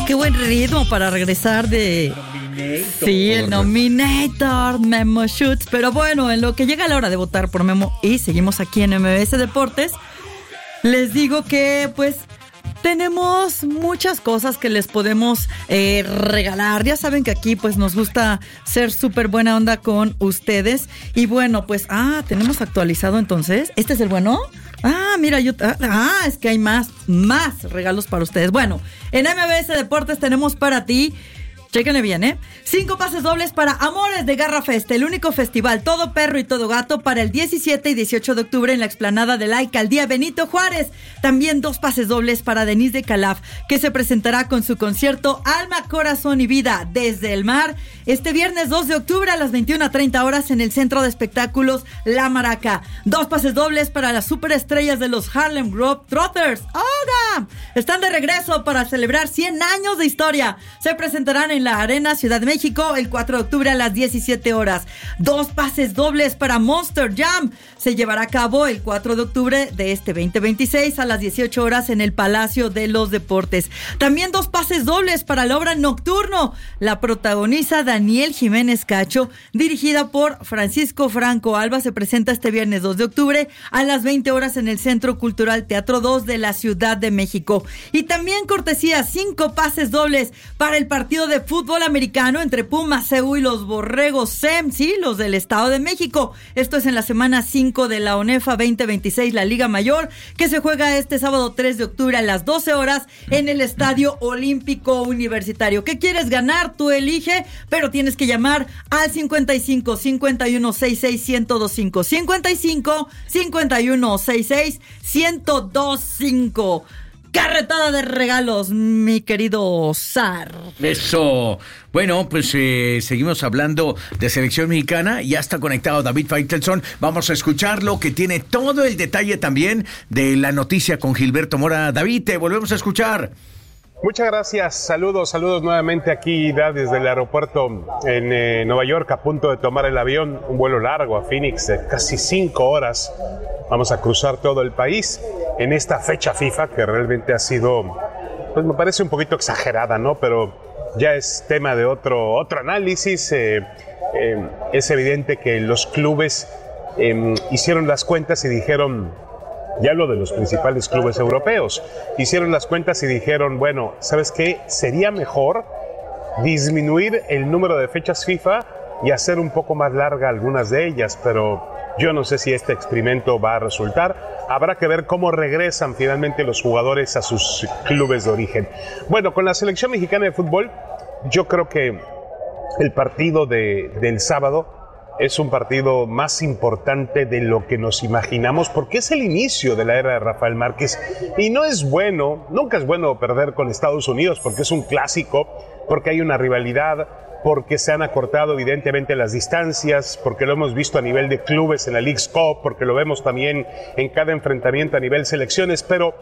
qué buen ritmo para regresar de... Sí, el Nominator, Memo Shoots. Pero bueno, en lo que llega la hora de votar por Memo y seguimos aquí en MBS Deportes, les digo que pues tenemos muchas cosas que les podemos regalar. Ya saben que aquí pues nos gusta ser súper buena onda con ustedes. Y bueno, pues, tenemos actualizado entonces. ¿Este es el bueno? Mira, es que hay más regalos para ustedes. Bueno, en MBS Deportes tenemos para ti, chéquenle bien, 5 pases dobles para Amores de Garra Fest, el único festival todo perro y todo gato para el 17 y 18 de octubre en la explanada de la Alcaldía Benito Juárez. También 2 pases dobles para Denise de Calaf, que se presentará con su concierto Alma, Corazón y Vida desde el mar este viernes 2 de octubre a las 21:30 horas en el Centro de Espectáculos La Maraca. 2 pases dobles para las superestrellas de los Harlem Globetrotters. ¡Oiga! Están de regreso para celebrar 100 años de historia. Se presentarán en la Arena Ciudad de México el 4 de octubre a las 17 horas. 2 pases dobles para Monster Jam. Se llevará a cabo el 4 de octubre de este 2026 a las 18 horas en el Palacio de los Deportes. También 2 pases dobles para la obra Nocturno. La protagoniza Daniel Jiménez Cacho, dirigida por Francisco Franco Alba. Se presenta este viernes 2 de octubre a las 20 horas en el Centro Cultural Teatro 2 de la Ciudad de México. Y también cortesía 5 pases dobles para el partido de fútbol americano entre Pumas CU y los Borregos SEM, sí, los del Estado de México. Esto es en la semana 5 de la ONEFA 2026, la Liga Mayor, que se juega este sábado 3 de octubre a las 12 horas en el Estadio Olímpico Universitario. ¿Qué quieres ganar? Tú elige, pero tienes que llamar al 55 51 66 1025, 55 51 66 1025. Carretada de regalos, mi querido Zar. Eso. Bueno, pues seguimos hablando de selección mexicana. Ya está conectado David Faitelson. Vamos a escucharlo, que tiene todo el detalle también de la noticia con Gilberto Mora. David, te volvemos a escuchar. Muchas gracias. Saludos nuevamente aquí desde el aeropuerto en Nueva York, a punto de tomar el avión, un vuelo largo a Phoenix de casi 5 horas. Vamos a cruzar todo el país en esta fecha FIFA que realmente ha sido, pues me parece un poquito exagerada, ¿no? Pero ya es tema de otro análisis. Es evidente que los clubes hicieron las cuentas y dijeron, ya hablo de los principales clubes europeos, hicieron las cuentas y dijeron, bueno, ¿sabes qué? Sería mejor disminuir el número de fechas FIFA y hacer un poco más larga algunas de ellas, pero yo no sé si este experimento va a resultar. Habrá que ver cómo regresan finalmente los jugadores a sus clubes de origen. Bueno, con la selección mexicana de fútbol, yo creo que el partido del sábado es un partido más importante de lo que nos imaginamos, porque es el inicio de la era de Rafael Márquez. Y no es bueno, nunca es bueno perder con Estados Unidos, porque es un clásico, porque hay una rivalidad, porque se han acortado evidentemente las distancias, porque lo hemos visto a nivel de clubes en la Leagues Cup, porque lo vemos también en cada enfrentamiento a nivel selecciones, pero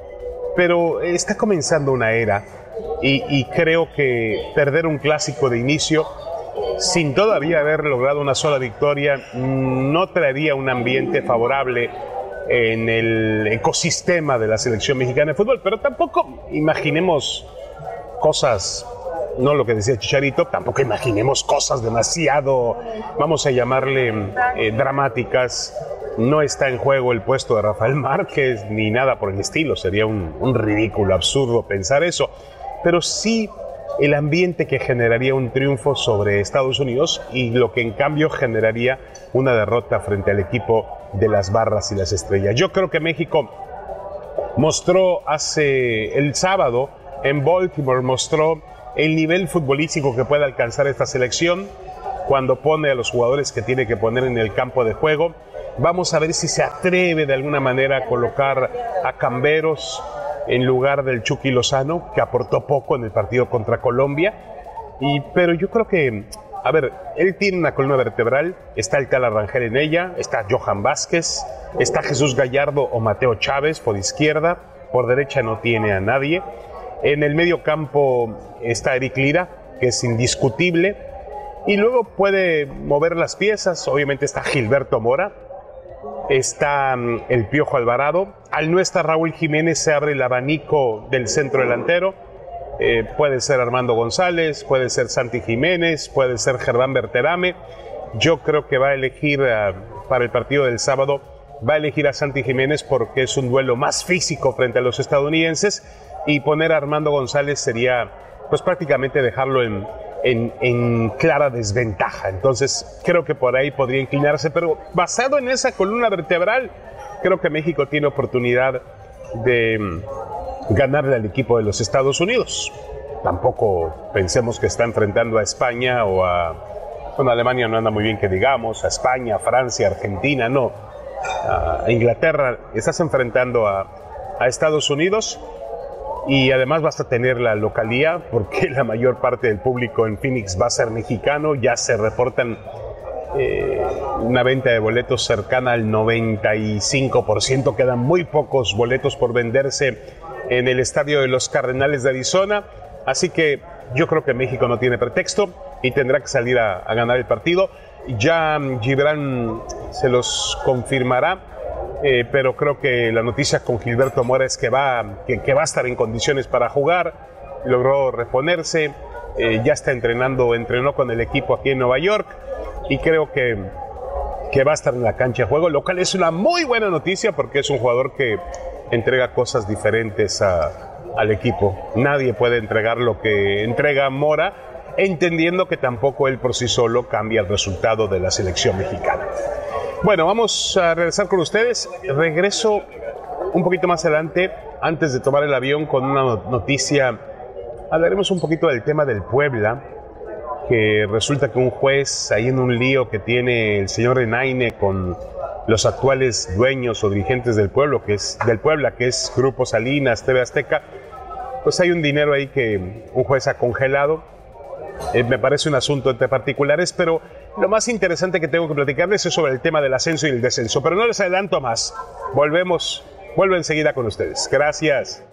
está comenzando una era y creo que perder un clásico de inicio sin todavía haber logrado una sola victoria no traería un ambiente favorable en el ecosistema de la selección mexicana de fútbol, pero tampoco imaginemos cosas, no lo que decía Chicharito, tampoco imaginemos cosas demasiado, vamos a llamarle dramáticas. No está en juego el puesto de Rafael Márquez ni nada por el estilo, sería un ridículo, absurdo pensar eso, pero sí el ambiente que generaría un triunfo sobre Estados Unidos y lo que en cambio generaría una derrota frente al equipo de las Barras y las Estrellas. Yo creo que México mostró el sábado en Baltimore, mostró el nivel futbolístico que puede alcanzar esta selección cuando pone a los jugadores que tiene que poner en el campo de juego. Vamos a ver si se atreve de alguna manera a colocar a Camberos en lugar del Chucky Lozano, que aportó poco en el partido contra Colombia. Pero yo creo que, a ver, él tiene una columna vertebral, está el Tala Rangel en ella, está Johan Vázquez, está Jesús Gallardo o Mateo Chávez por izquierda, por derecha no tiene a nadie. En el medio campo está Eric Lira, que es indiscutible, y luego puede mover las piezas. Obviamente está Gilberto Mora, está el Piojo Alvarado. Al no estar Raúl Jiménez, se abre el abanico del centro delantero. Puede ser Armando González, puede ser Santi Jiménez, puede ser Germán Berterame. Yo creo que va a elegir para el partido del sábado, va a elegir a Santi Jiménez porque es un duelo más físico frente a los estadounidenses, y poner a Armando González sería pues prácticamente dejarlo en clara desventaja. Entonces creo que por ahí podría inclinarse, pero basado en esa columna vertebral, creo que México tiene oportunidad de ganarle al equipo de los Estados Unidos. Tampoco pensemos que está enfrentando a España o bueno, Alemania no anda muy bien que digamos, a España, Francia, Argentina, no. A Inglaterra. Estás enfrentando a Estados Unidos, y además vas a tener la localía porque la mayor parte del público en Phoenix va a ser mexicano. Ya se reportan una venta de boletos cercana al 95%, quedan muy pocos boletos por venderse en el estadio de los Cardenales de Arizona, así que yo creo que México no tiene pretexto y tendrá que salir a ganar el partido. Ya Gibran se los confirmará, pero creo que la noticia con Gilberto Mora es que va a estar en condiciones para jugar. Logró reponerse, ya está entrenó con el equipo aquí en Nueva York, y creo que va a estar en la cancha de juego, lo cual es una muy buena noticia porque es un jugador que entrega cosas diferentes al equipo. Nadie puede entregar lo que entrega Mora, entendiendo que tampoco él por sí solo cambia el resultado de la selección mexicana. Bueno, vamos a regresar con ustedes. Regreso un poquito más adelante, antes de tomar el avión, con una noticia. Hablaremos un poquito del tema del Puebla, que resulta que un juez, ahí en un lío que tiene el señor Renaine con los actuales dueños o dirigentes del Puebla, que es Grupo Salinas, TV Azteca, pues hay un dinero ahí que un juez ha congelado. Me parece un asunto entre particulares, pero lo más interesante que tengo que platicarles es sobre el tema del ascenso y el descenso. Pero no les adelanto más. Vuelvo enseguida con ustedes. Gracias.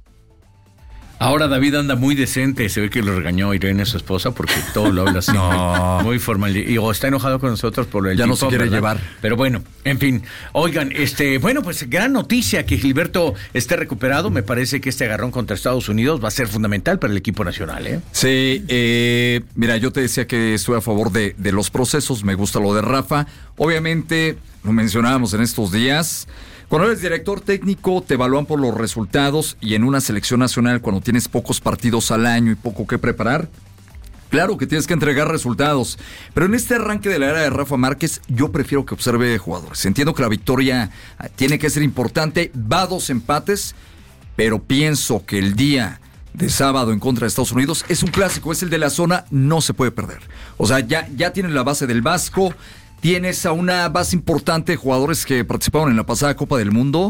Ahora David anda muy decente, se ve que lo regañó Irene, su esposa, porque todo lo habla así, muy formal, y está enojado con nosotros por el ya no se quiere llevar. Pero bueno, en fin, oigan, bueno, pues gran noticia que Gilberto esté recuperado. Me parece que este agarrón contra Estados Unidos va a ser fundamental para el equipo nacional, ¿eh? Sí, mira, yo te decía que estoy a favor de los procesos, me gusta lo de Rafa, obviamente, lo mencionábamos en estos días. Cuando eres director técnico te evalúan por los resultados, y en una selección nacional, cuando tienes pocos partidos al año y poco que preparar, claro que tienes que entregar resultados. Pero en este arranque de la era de Rafa Márquez, yo prefiero que observe jugadores. Entiendo que la victoria tiene que ser importante, va a 2 empates, pero pienso que el día de sábado en contra de Estados Unidos es un clásico, es el de la zona, no se puede perder. O sea, ya tienen la base del Vasco. Tienes a una base importante de jugadores que participaron en la pasada Copa del Mundo,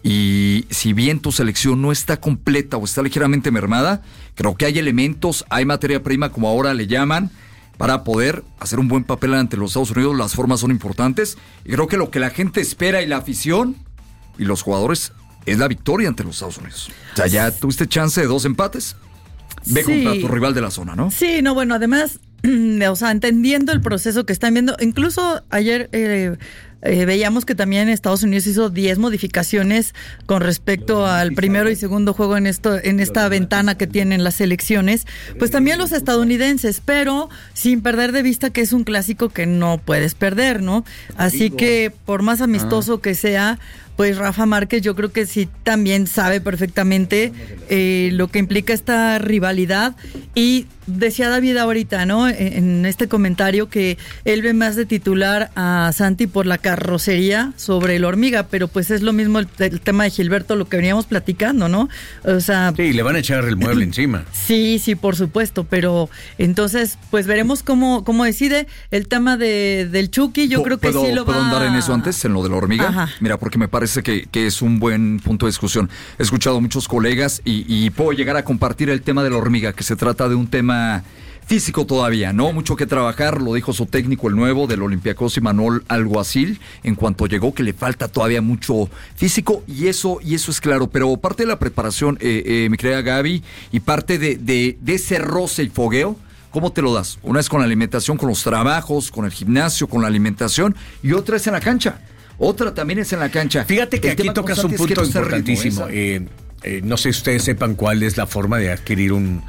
y si bien tu selección no está completa o está ligeramente mermada, creo que hay elementos, hay materia prima, como ahora le llaman, para poder hacer un buen papel ante los Estados Unidos. Las formas son importantes, y creo que lo que la gente espera, y la afición y los jugadores, es la victoria ante los Estados Unidos. O sea, ya tuviste chance de 2 empates, ve contra tu rival de la zona, ¿no? Sí, no, bueno, además, o sea, entendiendo el proceso que están viendo, incluso ayer veíamos que también Estados Unidos hizo 10 modificaciones con respecto al primero y segundo juego en esta ventana que tienen las selecciones, pues también los estadounidenses, pero sin perder de vista que es un clásico que no puedes perder, ¿no? Así que por más amistoso que sea, pues Rafa Márquez yo creo que sí también sabe perfectamente lo que implica esta rivalidad. Y decía David ahorita, ¿no?, en este comentario, que él ve más de titular a Santi por la carrocería sobre el Hormiga, pero pues es lo mismo el tema de Gilberto, lo que veníamos platicando, ¿no? O sea, sí, le van a echar el mueble encima. Sí, por supuesto, pero entonces pues veremos cómo decide el tema del Chucky. Yo creo que sí lo va. ¿Puedo andar en eso antes, en lo de la Hormiga? Ajá. Mira, porque me parece que es un buen punto de discusión. He escuchado a muchos colegas y puedo llegar a compartir el tema de la Hormiga, que se trata de un tema físico todavía, ¿no? Mucho que trabajar, lo dijo su técnico, el nuevo del Olympiacos, Imanol Alguacil, en cuanto llegó, que le falta todavía mucho físico, y eso es claro. Pero parte de la preparación, mi querida Gaby, y parte de ese roce y fogueo, ¿cómo te lo das? Una es con la alimentación, con los trabajos, con el gimnasio, con la alimentación, y otra es en la cancha. Otra también es en la cancha. Fíjate que aquí tocas un punto importantísimo. no sé si ustedes sepan cuál es la forma de adquirir un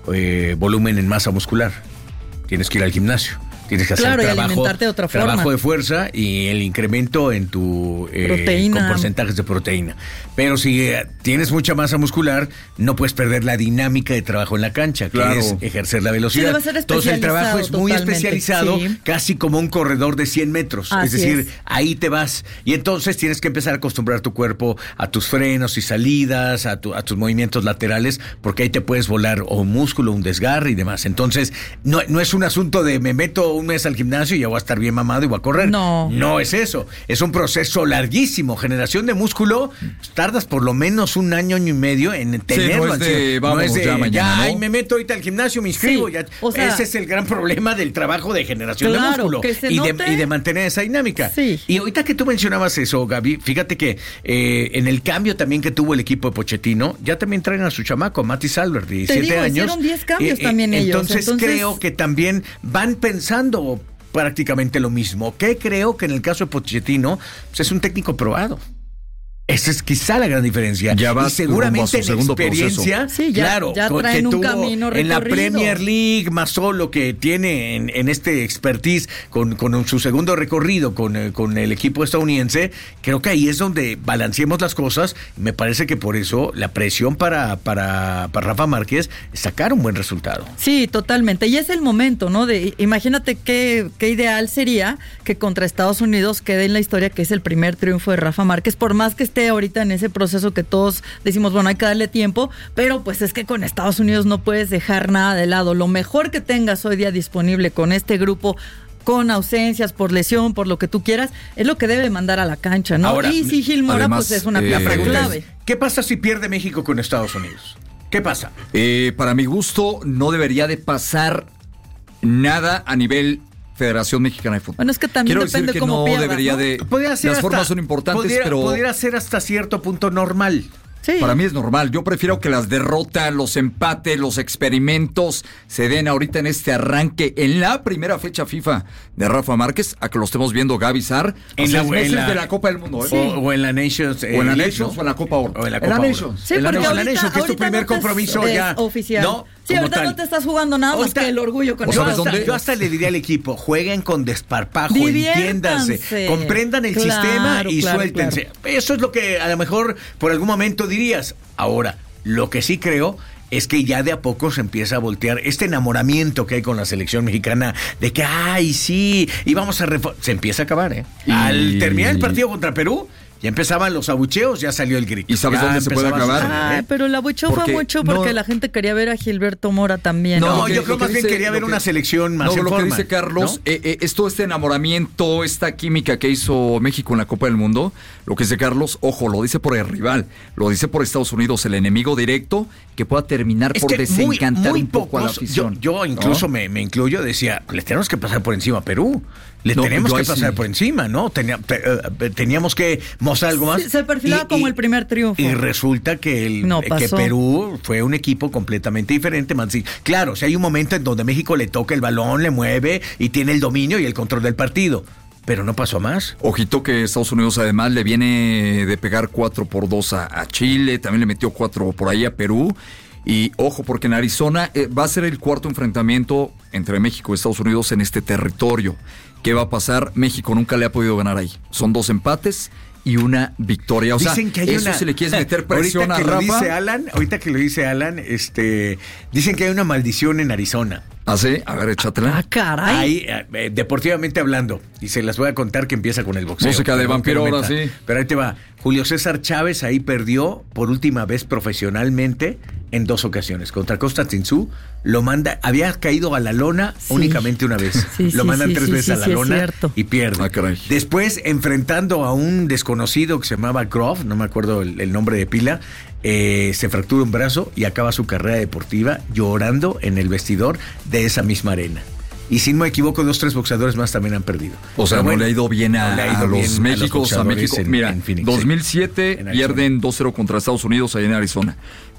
volumen en masa muscular. Tienes que ir al gimnasio. Tienes que hacer alimentarte de otra forma. Trabajo de fuerza y el incremento en tu proteína, con porcentajes de proteína. Pero si tienes mucha masa muscular, no puedes perder la dinámica de trabajo en la cancha, que es ejercer la velocidad. Sí, va a ser entonces el trabajo es muy especializado, casi como un corredor de 100 metros. Es decir, ahí te vas. Y entonces tienes que empezar a acostumbrar tu cuerpo a tus frenos y salidas, a tus movimientos laterales, porque ahí te puedes volar o un músculo, un desgarre y demás. Entonces, no es un asunto de me meto un mes al gimnasio y ya voy a estar bien mamado y voy a correr. No es eso. Es un proceso larguísimo. Generación de músculo, tardas por lo menos un año y medio en tenerlo. No es de, vamos, ya mañana, ay, me meto ahorita al gimnasio, me inscribo. Ya. O sea, ese es el gran problema del trabajo de generación de músculo y de mantener esa dinámica. Sí. Y ahorita que tú mencionabas eso, Gaby, fíjate que en el cambio también que tuvo el equipo de Pochettino, ya también traen a su chamaco, Matis Albert, de 17 años. Hicieron 10 cambios también ellos. Entonces creo que también van pensando prácticamente lo mismo. Que creo que en el caso de Pochettino, pues es un técnico probado. Esa es quizá la gran diferencia. Ya va, y seguramente en experiencia, ya traen que un tuvo camino recorrido. En la Premier League, más solo que tiene en este expertise con su segundo recorrido con el equipo estadounidense, creo que ahí es donde balanceemos las cosas. Me parece que por eso la presión para Rafa Márquez es sacar un buen resultado. Sí, totalmente. Y es el momento, ¿no? Imagínate qué ideal sería que contra Estados Unidos quede en la historia que es el primer triunfo de Rafa Márquez, por más que esté ahorita en ese proceso que todos decimos, bueno, hay que darle tiempo, pero pues es que con Estados Unidos no puedes dejar nada de lado. Lo mejor que tengas hoy día disponible con este grupo, con ausencias, por lesión, por lo que tú quieras, es lo que debe mandar a la cancha, ¿no? Ahora, y si Gil Mora, pues es una pieza clave. ¿Qué pasa si pierde México con Estados Unidos? ¿Qué pasa? Para mi gusto, no debería de pasar nada a nivel Federación Mexicana de Fútbol. Bueno, es que también depende de cómo pierdas, debería, ¿no? de... Las formas son importantes, pero... Podría ser hasta cierto punto normal. Sí. Para mí es normal. Yo prefiero que las derrotas, los empates, los experimentos se den ahorita en este arranque, en la primera fecha FIFA de Rafa Márquez, a que lo estemos viendo Gaby Sar en los meses de la Copa del Mundo. Sí. O en la Nations. O en la Nations o en la Copa Oro. O en la Copa Nations. Sí, en la porque Nations, que es tu primer compromiso ya. Oficial. ¿No? Sí, ahorita tal. no te estás jugando nada más que el orgullo con yo hasta le diría al equipo, jueguen con desparpajo, entiéndanse, comprendan el sistema y suéltense. Claro. Eso es lo que a lo mejor por algún momento dirías. Ahora, lo que sí creo es que ya de a poco se empieza a voltear este enamoramiento que hay con la selección mexicana de que, ay, sí, y vamos a se empieza a acabar, ¿eh? Al terminar el partido contra Perú, ya empezaban los abucheos, ya salió el grito. ¿Y sabes dónde se puede acabar? Ay, pero el abucheo fue mucho porque la gente quería ver a Gilberto Mora también. No, yo creo más bien quería ver una selección más en forma. Lo que dice Carlos, ¿no? Es todo este enamoramiento, esta química que hizo México en la Copa del Mundo. Lo que dice Carlos, ojo, lo dice por el rival, lo dice por Estados Unidos, el enemigo directo, que pueda terminar por desencantar un poco a la afición. Yo incluso me incluyo, decía, le tenemos que pasar por encima a Perú. Tenemos que pasar por encima, ¿no? Teníamos que mostrar algo más. Sí, se perfilaba como el primer triunfo. Y resulta que que Perú fue un equipo completamente diferente. Claro, si hay un momento en donde México le toca el balón, le mueve y tiene el dominio y el control del partido. Pero no pasó más. Ojito que Estados Unidos además le viene de pegar 4-2 a Chile, también le metió 4 por ahí a Perú. Y ojo, porque en Arizona va a ser el cuarto enfrentamiento entre México y Estados Unidos en este territorio. ¿Qué va a pasar? México nunca le ha podido ganar ahí. Son 2 empates y una victoria. O dicen sea, que hay eso se le quiere meter presión a Rafa. Ahorita que lo dice Alan, dicen que hay una maldición en Arizona. ¿Ah, sí? A ver, échatela. Ah, caray. Ahí, deportivamente hablando, y se las voy a contar que empieza con el boxeo. Música de vampiro ahora sí. Pero ahí te va. Julio César Chávez ahí perdió por última vez profesionalmente en 2 ocasiones. Contra Costa Tinzú lo manda, había caído a la lona únicamente una vez. Lo mandan 3 veces a la lona y pierde. Ah, caray. Después, enfrentando a un desconocido que se llamaba Groff, no me acuerdo el nombre de pila, se fractura un brazo y acaba su carrera deportiva llorando en el vestidor de esa misma arena. Y si no me equivoco, 2-3 boxeadores más también han perdido. O sea, no le ha ido bien a los México. Mira, en Phoenix, 2007 pierden 2-0 contra Estados Unidos ahí en Arizona.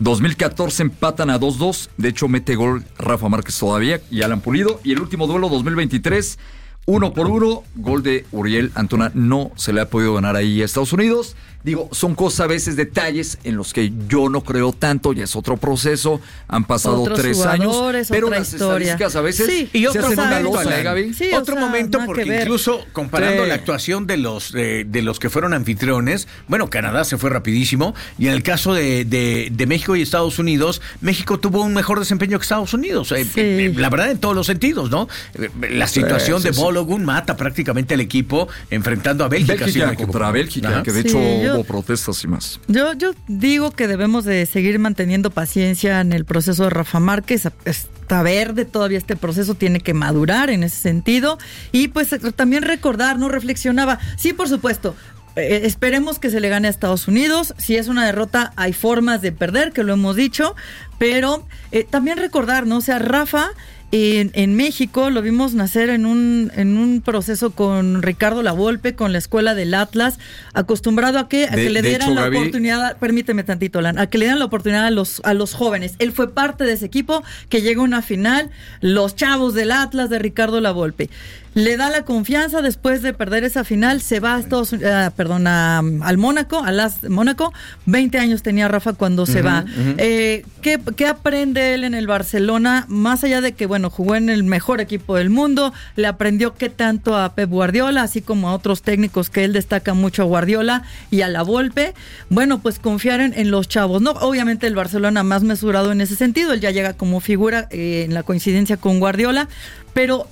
2014 empatan a 2-2. De hecho, mete gol Rafa Márquez todavía y Alan Pulido. Y el último duelo, 2023, 1-1, gol de Uriel Antuna. No se le ha podido ganar ahí a Estados Unidos. Digo, son cosas a veces, detalles en los que yo no creo tanto, ya es otro proceso, han pasado Otros 3 años, pero otra las historia. estadísticas a veces Sí. Y se otro hacen una momento, losa, Alan. Gaby. Sí, Otro o sea, momento, nada porque que ver. incluso comparando Sí. la actuación de los que fueron anfitriones, bueno, Canadá se fue rapidísimo, y en el caso de México y Estados Unidos, México tuvo un mejor desempeño que Estados Unidos, Sí. la verdad en todos los sentidos, ¿no? La situación Sí, de sí. Balogun mata prácticamente al equipo enfrentando a Bélgica. si no Bélgica me equivoco. contra Bélgica, Ajá. que de Sí, hecho yo- hubo protestas y más. Yo digo que debemos de seguir manteniendo paciencia en el proceso de Rafa Márquez. Está verde todavía este proceso, tiene que madurar en ese sentido. Y pues también recordar, ¿no? Reflexionaba. Sí, por supuesto. Esperemos que se le gane a Estados Unidos. Si es una derrota, hay formas de perder, que lo hemos dicho. Pero también recordar, ¿no? O sea, Rafa en México lo vimos nacer en un proceso con Ricardo Lavolpe, con la escuela del Atlas, acostumbrado a que le de dieran hecho, la Gaby, oportunidad, permíteme tantito, Alan, a que le dieran la oportunidad a los jóvenes. Él fue parte de ese equipo que llegó a una final, los chavos del Atlas de Ricardo Lavolpe. Le da la confianza después de perder esa final, se va a al Mónaco, Mónaco. 20 años tenía Rafa cuando se va. ¿Qué aprende él en el Barcelona? Más allá de que, bueno, jugó en el mejor equipo del mundo, le aprendió qué tanto a Pep Guardiola, así como a otros técnicos que él destaca mucho, a Guardiola y a Lavolpe. Bueno, pues confiar en los chavos, ¿no? Obviamente el Barcelona más mesurado en ese sentido, él ya llega como figura en la coincidencia con Guardiola, pero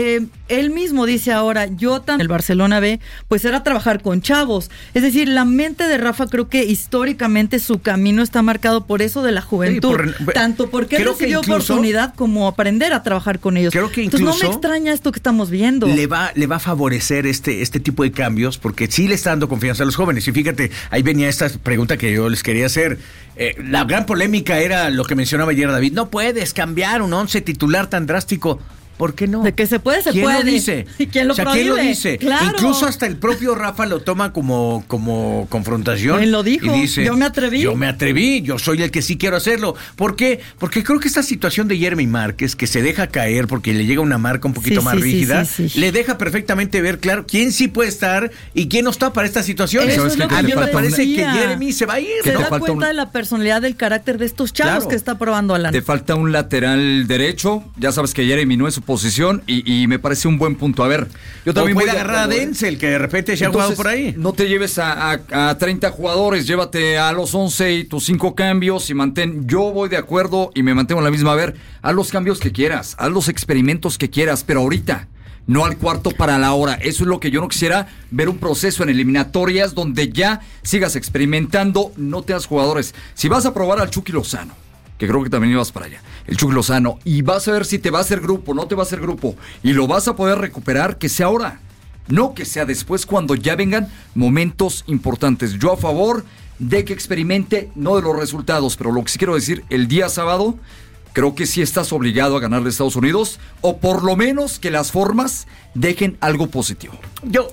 él mismo dice ahora, el Barcelona B, pues era trabajar con chavos. Es decir, la mente de Rafa, creo que históricamente su camino está marcado por eso de la juventud. Tanto porque él recibió oportunidad como aprender a trabajar con ellos. Creo que incluso entonces no me extraña esto que estamos viendo. Le va a favorecer este tipo de cambios, porque sí le está dando confianza a los jóvenes. Y fíjate, ahí venía esta pregunta que yo les quería hacer. La gran polémica era lo que mencionaba ayer David. No puedes cambiar un 11 titular tan drástico. ¿Por qué no? De que se puede, se ¿Quién puede. lo dice? ¿Y quién lo prohíbe? ¿Quién lo dice? Claro. Incluso hasta el propio Rafa lo toma como confrontación. Él lo dijo. Y dice, yo me atreví, yo soy el que sí quiero hacerlo. ¿Por qué? Porque creo que esta situación de Jeremy Márquez, que se deja caer porque le llega una marca un poquito más rígida, le deja perfectamente ver claro quién sí puede estar y quién no está para esta situación. Eso es lo que a mí yo me le parece decía. que Jeremy se va a ir. Se da cuenta de la personalidad, del carácter de estos chavos que está probando Alan. Te falta un lateral derecho. Ya sabes que Jeremy no es su posición y me parece un buen punto. A ver, yo también voy voy a agarrar a Denzel, que de repente se ha jugado por ahí. No te lleves a 30 jugadores, llévate a los 11 y tus 5 cambios y mantén. Yo voy de acuerdo y me mantengo en la misma. A ver, haz los cambios que quieras, haz los experimentos que quieras, pero ahorita, no al cuarto para la hora. Eso es lo que yo no quisiera ver, un proceso en eliminatorias donde ya sigas experimentando, no te das jugadores. Si vas a probar al Chucky Lozano, que creo que también ibas para allá, el Chucky Lozano, y vas a ver si te va a hacer grupo, no te va a hacer grupo, y lo vas a poder recuperar, que sea ahora, no que sea después cuando ya vengan momentos importantes. Yo a favor de que experimente, no de los resultados, pero lo que sí quiero decir, el día sábado, creo que sí estás obligado a ganarle a Estados Unidos, o por lo menos que las formas dejen algo positivo. Yo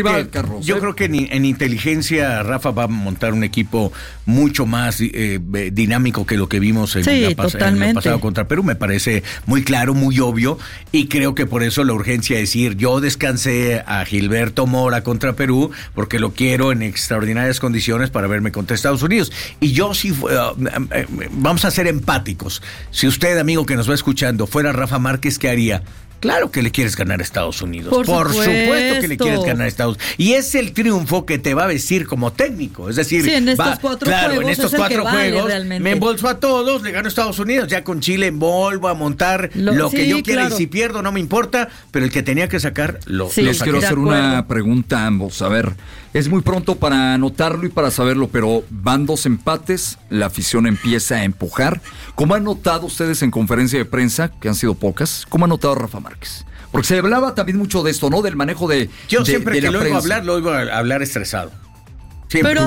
creo que en inteligencia Rafa va a montar un equipo mucho más dinámico que lo que vimos en el pasado contra Perú. Me parece muy claro, muy obvio, y creo que por eso la urgencia de decir, yo descansé a Gilberto Mora contra Perú porque lo quiero en extraordinarias condiciones para verme contra Estados Unidos. Y yo sí, vamos a ser empáticos. Si usted, amigo que nos va escuchando, fuera Rafa Márquez, ¿qué haría? Claro que le quieres ganar a Estados Unidos. Por supuesto que le quieres ganar a Estados Unidos. Y es el triunfo que te va a vestir como técnico. Es decir, sí, en estos 4 juegos, en estos 4 juegos realmente. Me embolso a todos, le gano a Estados Unidos. Ya con Chile vuelvo a montar lo que yo quiera, y si pierdo no me importa, pero el que tenía que sacar lo Les quiero hacer una pregunta a ambos. A ver, es muy pronto para anotarlo y para saberlo, pero van 2 empates, la afición empieza a empujar. ¿Cómo han notado ustedes en conferencia de prensa, que han sido pocas, cómo ha notado Rafa Márquez? Porque se hablaba también mucho de esto, ¿no? Del manejo de Yo siempre de que la lo prensa. oigo hablar estresado. Siempre. Pero